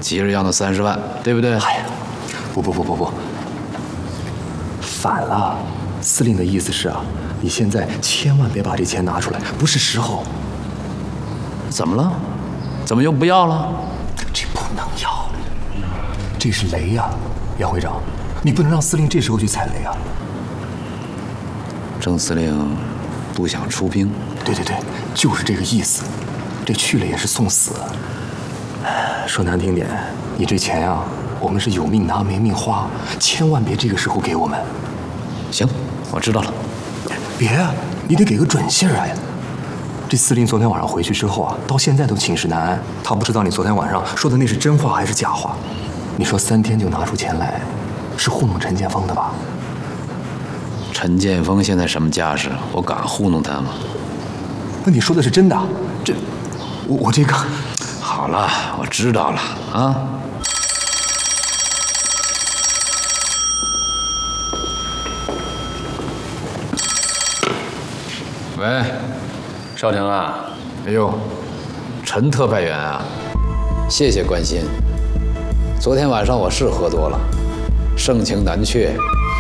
急着要那30万，对不对？ 哎呀，不，反了。司令的意思是啊，你现在千万别把这钱拿出来，不是时候。 怎么了？怎么又不要了？ 这不能要，这是雷呀，杨会长，你不能让司令这时候去踩雷啊。 郑司令不想出兵。 对，就是这个意思。这去了也是送死。说难听点，你这钱啊，我们是有命拿没命花，千万别这个时候给我们。 行，我知道了。 别啊，你得给个准信儿啊！这司令昨天晚上回去之后啊，到现在都寝食难安。他不知道你昨天晚上说的那是真话还是假话。你说3天就拿出钱来，是糊弄陈建锋的吧？ 陈建锋现在什么架势？我敢糊弄他吗？ 那你说的是真的？这，我这个…… 好了，我知道了啊。喂， 少成啊， 哎呦，陈特派员啊，谢谢关心。昨天晚上我是喝多了，盛情难却。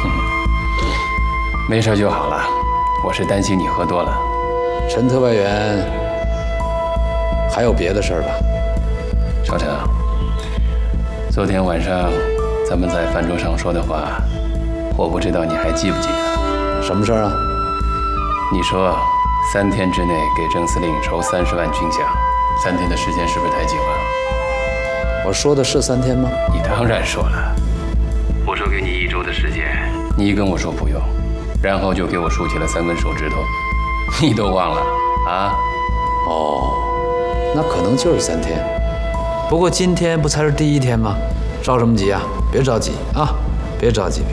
没事就好了，我是担心你喝多了。 陈特派员，还有别的事儿吧？ 少成，昨天晚上咱们在饭桌上说的话，我不知道你还记不记得？ 什么事儿啊？ 你说3天之内给郑司令筹30万军饷，3天的时间是不是太紧了？ 我说的是3天吗？ 你当然说了。我说给你1周的时间，你跟我说不用，然后就给我竖起了3根手指头，你都忘了啊？ 哦，那可能就是3天。不过今天不才是第1天吗？着什么急啊？别着急啊！别着急。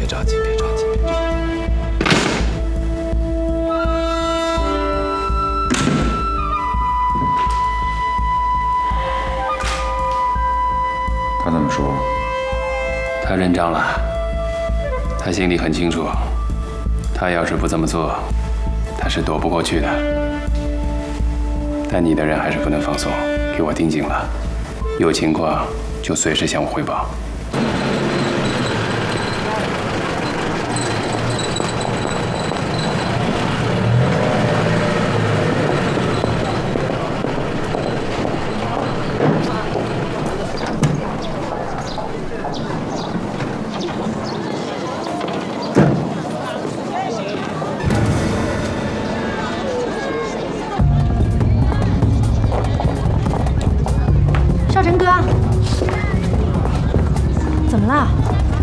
他怎么说？ 他认账了，他心里很清楚，他要是不这么做，他是躲不过去的。但你的人还是不能放松，给我盯紧了，有情况就随时向我汇报。 少晨哥，怎么了？